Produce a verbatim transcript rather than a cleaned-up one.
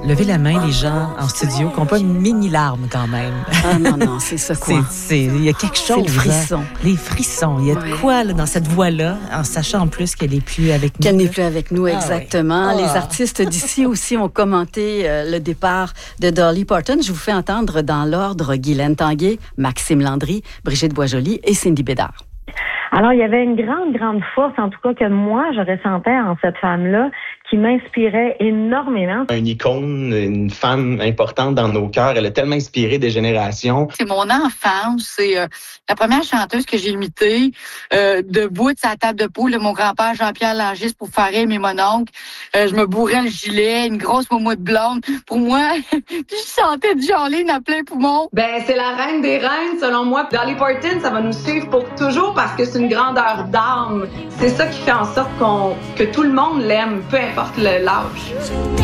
lever la main, les gens en studio, qui n'ont pas une mini-larme quand même. Ah non, non, c'est ça quoi. Il y a quelque chose. C'est le frisson. Hein? Les frissons. Il y a ouais. de quoi là, dans cette voix-là, en sachant en plus qu'elle n'est plus avec nous. Qu'elle n'est plus avec nous, exactement. Ah, oui. Les oh. artistes d'ici aussi ont commenté euh, le départ de Dolly Parton. Je vous fais entendre dans l'ordre Guylaine Tanguay, Maxime Landry, Brigitte Boisjoli et Cindy Bédard. Alors, il y avait une grande, grande force, en tout cas, que moi, je ressentais en cette femme-là, qui m'inspirait énormément. Une icône, une femme importante dans nos cœurs. Elle a tellement inspiré des générations. C'est mon enfance. C'est euh, la première chanteuse que j'ai imitée, euh, debout de sa table de poule, de mon grand-père Jean-Pierre Langis pour faire aimer mon oncle. Euh, je me bourrais le gilet, une grosse moumoute blonde. Pour moi, puis je chantais du Jolene à plein poumon. Ben, c'est la reine des reines, selon moi. Dolly Parton, ça va nous suivre pour toujours parce que c'est une grandeur d'âme. C'est ça qui fait en sorte qu'on que tout le monde l'aime, peu importe le l'âge.